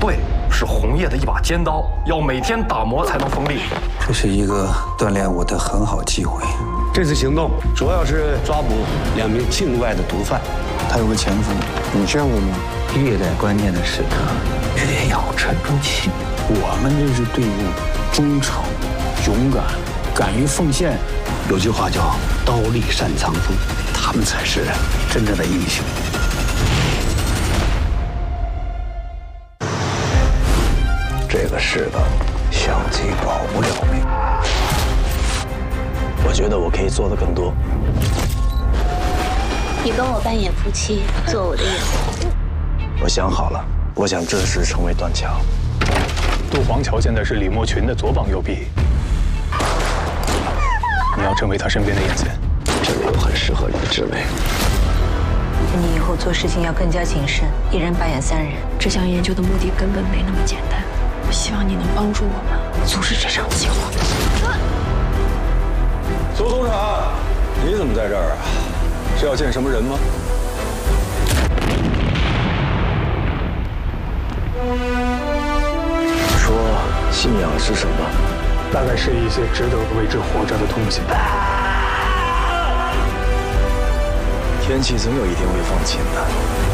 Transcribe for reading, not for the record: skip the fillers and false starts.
对，是红叶的一把尖刀，要每天打磨才能锋利。 这是一个锻炼我的很好机会。 这次行动主要是抓捕2名境外的毒贩。 他有个前夫，你见过吗？越在关键的时刻，越要沉住气。我们这支队伍忠诚、勇敢、敢于奉献。 有句话叫“刀立山藏锋”，他们才是真正的英雄。这个世道，相机保不了命。我觉得我可以做的更多。 你跟我扮演夫妻，做我的掩护。 我想好了，我想正式成为断桥。 杜黄桥现在是李莫群的左膀右臂，你要成为他身边的眼线。 这里有很适合你的职位。 你以后做事情要更加谨慎，一人扮演3人。 这项研究的目的根本没那么简单。我希望你能帮助我们阻止这场计划。 苏总长，你怎么在这儿啊？是要见什么人吗？ 说信仰是什么？ 大概是一些值得为之活着的东西。 天气总有一天会放晴的。